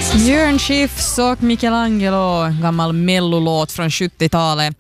Björn Skifs och Michelangelo, gammal mellolåt från 70-talet.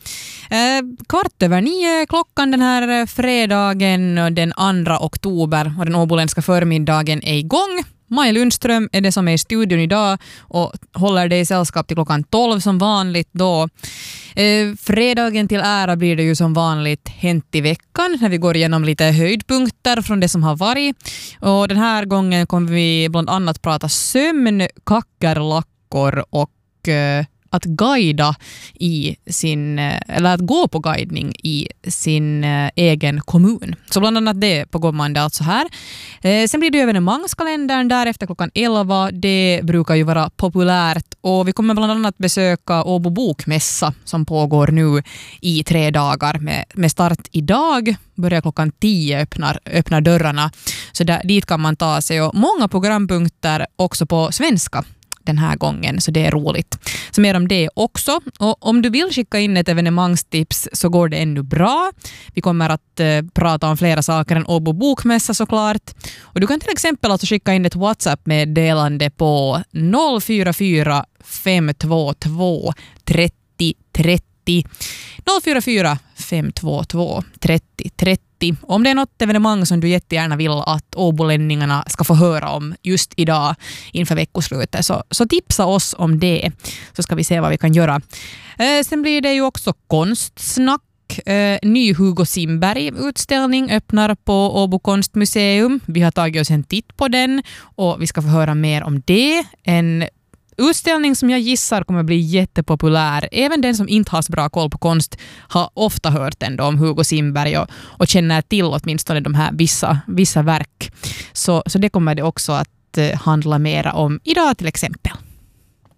8:15 klockan den här fredagen den 2 oktober och den åboländska förmiddagen är igång. Maja Lundström är det som är i studion idag och håller dig i sällskap till klockan 12 som vanligt då. Fredagen till ära blir det ju som vanligt Hänt i veckan när vi går igenom lite höjdpunkter från det som har varit. Och den här gången kommer vi bland annat prata sömn, kackerlackor och att guida i sin, eller att gå på guidning i sin egen kommun. Så bland annat det pågår man det alltså här. Sen blir det evenemangskalendern därefter klockan 11. Det brukar ju vara populärt och vi kommer bland annat besöka Åbo bokmässa som pågår nu i 3 dagar med start idag. Börjar klockan 10 öppnar dörrarna. Så dit kan man ta sig och många programpunkter också på svenska den här gången, så det är roligt. Så mer om det också. Och om du vill skicka in ett evenemangstips så går det ännu bra. Vi kommer att prata om flera saker än Åbo bokmässa såklart. Och du kan till exempel alltså skicka in ett WhatsApp-meddelande på 044 522 30 30. 044 522 30 30. Om det är något evenemang som du jättegärna vill att åbolänningarna ska få höra om just idag inför veckoslutet så tipsa oss om det så ska vi se vad vi kan göra. Sen blir det ju också konstsnack. Ny Hugo Simberg-utställning öppnar på Åbo konstmuseum. Vi har tagit oss en titt på den och vi ska få höra mer om det. En utställning som jag gissar kommer bli jättepopulär. Även den som inte har så bra koll på konst har ofta hört ändå om Hugo Simberg och känner till åtminstone de här vissa verk. Så det kommer det också att handla mer om idag till exempel.